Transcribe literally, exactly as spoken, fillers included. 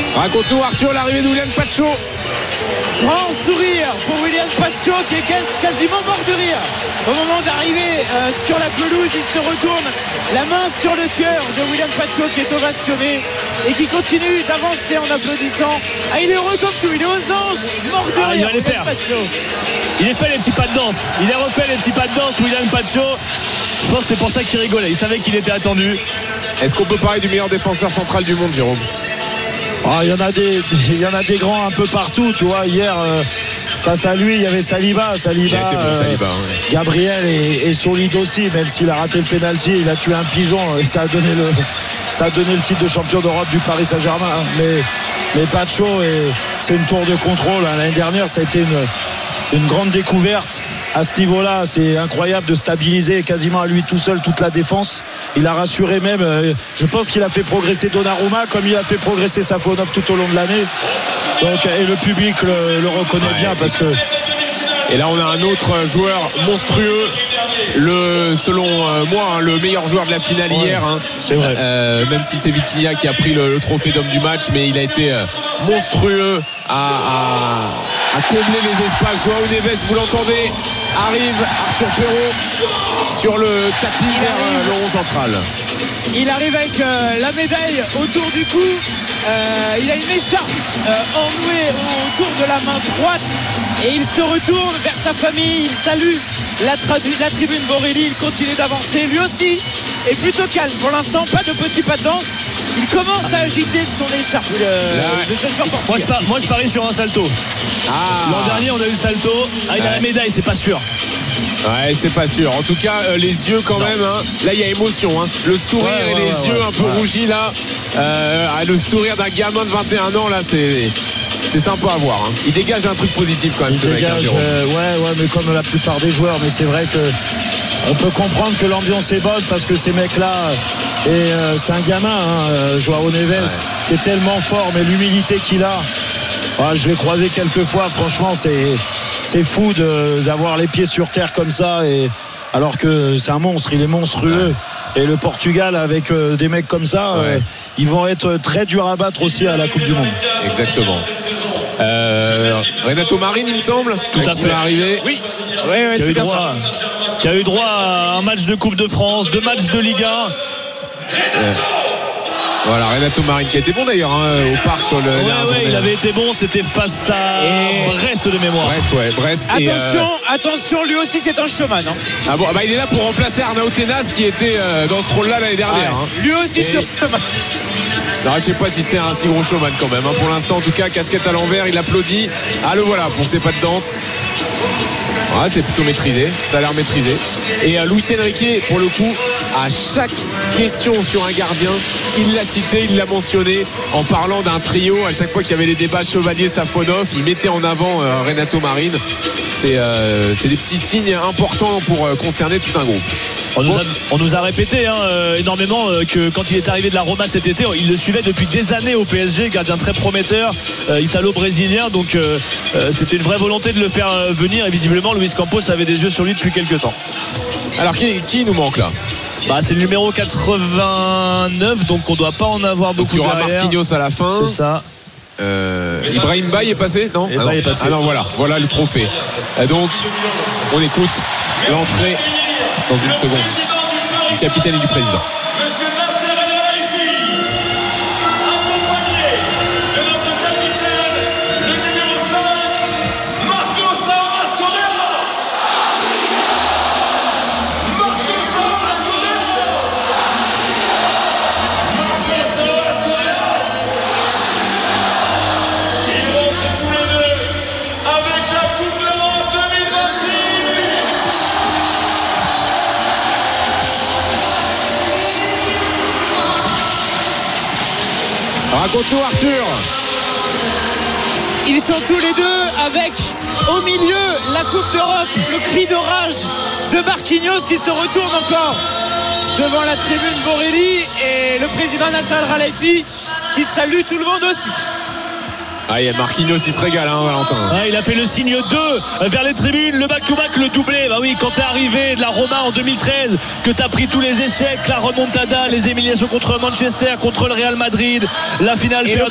Raconte-nous Arthur l'arrivée de William Pacho. Grand sourire pour William Pacho qui est quasiment mort de rire au moment d'arriver euh, sur la pelouse. Il se retourne, la main sur le cœur de William Pacho qui est ovationné et qui continue d'avancer en applaudissant. Ah, il est heureux comme tout, il est aux anges, mort de ah, rire. Il va les faire. Il est fait les petits pas de danse. Il a refait les petits pas de danse, William Pacho. Je pense que c'est pour ça qu'il rigolait. Il savait qu'il était attendu. Est-ce qu'on peut parler du meilleur défenseur central du monde, Jérôme? Ah, il y en a des, il y en a des grands un peu partout, tu vois. Hier, euh, face à lui, il y avait Saliba. Saliba, bon, euh, Saliba ouais. Gabriel est, est solide aussi, même s'il a raté le pénalty. Il a tué un pigeon et ça a donné le, ça a donné le titre de champion d'Europe du Paris Saint-Germain. Mais, mais Pacho, c'est une tour de contrôle. L'année dernière, ça a été une, une grande découverte. À ce niveau-là, c'est incroyable de stabiliser quasiment à lui tout seul toute la défense. Il a rassuré même, euh, je pense qu'il a fait progresser Donnarumma comme il a fait progresser Safonov tout au long de l'année. Donc, et le public le, le reconnaît ouais, bien parce que... Et là on a un autre joueur monstrueux, le, selon euh, moi hein, le meilleur joueur de la finale ouais, hier hein. C'est vrai. Euh, même si c'est Vitinha qui a pris le, le trophée d'homme du match, mais il a été euh, monstrueux à, à, à combler les espaces. Joao Neves, vous l'entendez, arrive Arthur Perrault sur le tapis il vers arrive. le rond central. Il arrive avec euh, la médaille autour du cou. Euh, il a une écharpe euh, enrouée autour de la main droite et il se retourne vers sa famille. Il salue la, tradu- la tribune Borelli. Il continue d'avancer. Lui aussi est plutôt calme pour l'instant. Pas de petits pas de danse. Il commence à agiter son écharpe. Le, Là, le moi, je par, moi je parie sur un salto. Ah. L'an dernier on a eu le salto. Ah, il ouais. a la médaille, c'est pas sûr. Ouais, c'est pas sûr. En tout cas, euh, les yeux quand non. même. Hein. Là, il y a émotion. Hein. Le sourire ouais, ouais, et les ouais, yeux ouais. un peu ouais. rougis là. Euh, le sourire d'un gamin de vingt et un ans là, c'est c'est sympa à voir. Hein. Il dégage un truc positif quand même. Il ce dégage. mec, euh, ouais, ouais, mais comme la plupart des joueurs. Mais c'est vrai que on peut comprendre que l'ambiance est bonne parce que ces mecs-là. Et euh, c'est un gamin, hein, Joao Neves, ouais. qui est tellement fort, mais l'humilité qu'il a. Ah, je l'ai croisé quelques fois. Franchement, c'est c'est fou de, d'avoir les pieds sur terre comme ça, et alors que c'est un monstre, il est monstrueux. Ouais. Et le Portugal avec euh, des mecs comme ça, ouais. euh, ils vont être très durs à battre aussi à la Coupe du Monde. Exactement. Euh, Renato Marin, il me semble, tout à fait arrivé. Oui, oui, oui qui, a c'est eu bien droit, ça. qui a eu droit à un match de Coupe de France, deux matchs de Ligue un. Euh. Voilà, Renato Marin qui a été bon d'ailleurs hein, au parc sur le. Ouais, ouais, il avait été bon, c'était face à et... Brest de mémoire. Brest, ouais, Brest. Attention, et euh... attention, lui aussi c'est un showman. Hein. Ah bon, bah il est là pour remplacer Arnaud Tenas qui était euh, dans ce rôle-là l'année dernière. Ah, hein. Lui aussi et... sur showman. Non, je sais pas si c'est un si gros showman quand même. Hein. Pour l'instant, en tout cas, casquette à l'envers, il applaudit. Ah le voilà pour ses pas de danse. Ouais, c'est plutôt maîtrisé, ça a l'air maîtrisé. Et euh, Luis Enrique, pour le coup, à chaque question sur un gardien, il l'a cité, il l'a mentionné en parlant d'un trio. À chaque fois qu'il y avait les débats Chevalier-Safonov, il mettait en avant euh, Renato Marin. C'est, euh, c'est des petits signes importants pour euh, concerner tout un groupe. On nous a, on nous a répété hein, euh, énormément euh, que quand il est arrivé de la Roma cet été, il le suivait depuis des années au P S G, gardien très prometteur, euh, italo-brésilien, donc euh, euh, c'était une vraie volonté de le faire euh, venir, et visiblement Luis Campos avait des yeux sur lui depuis quelques temps. Alors qui, qui nous manque là? Bah, c'est le numéro quatre-vingt-neuf, donc on doit pas en avoir beaucoup. Donc, il y aura derrière. Marquinhos à la fin. C'est ça. Euh, Ibrahim Baye est passé, non? Ah non. Est passé. Ah non, voilà, voilà le trophée. Euh, donc, on écoute l'entrée dans une seconde du capitaine et du président. Raconte-nous Arthur. Ils sont tous les deux avec au milieu la Coupe d'Europe, le cri de rage de Marquinhos qui se retourne encore devant la tribune Borelli, et le président Nasser Al-Khelaifi qui salue tout le monde aussi. Ah, il y a Marquinhos, il se régale, hein, Valentin. Ouais, il a fait le signe deux vers les tribunes, le back-to-back, le doublé. Bah oui, quand t'es arrivé de la Roma en deux mille treize, que t'as pris tous les échecs, la remontada, les éliminations contre Manchester, contre le Real Madrid, la finale.